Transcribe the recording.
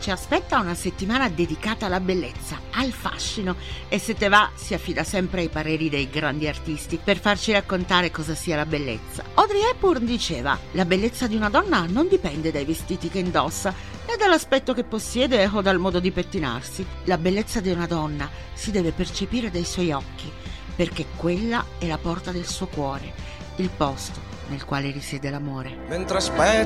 ci aspetta una settimana dedicata alla bellezza, al fascino, e se te va si affida sempre ai pareri dei grandi artisti per farci raccontare cosa sia la bellezza. Audrey Hepburn diceva: la bellezza di una donna non dipende dai vestiti che indossa, né dall'aspetto che possiede o dal modo di pettinarsi. La bellezza di una donna si deve percepire dai suoi occhi, perché quella è la porta del suo cuore, il posto nel quale risiede l'amore. Mentre aspetto